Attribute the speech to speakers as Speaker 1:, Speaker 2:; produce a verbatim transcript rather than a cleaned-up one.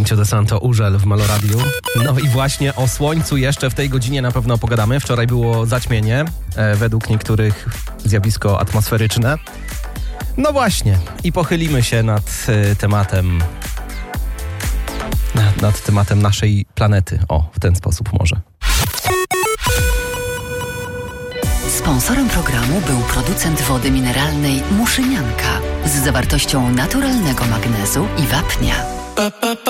Speaker 1: Cincio de Santo, Urzel w Meloradiu. No i właśnie o słońcu jeszcze w tej godzinie na pewno pogadamy. Wczoraj było zaćmienie, e, według niektórych zjawisko atmosferyczne. No właśnie, i pochylimy się nad e, tematem nad, nad tematem naszej planety. O, w ten sposób może.
Speaker 2: Sponsorem programu był producent wody mineralnej Muszynianka z zawartością naturalnego magnezu i wapnia.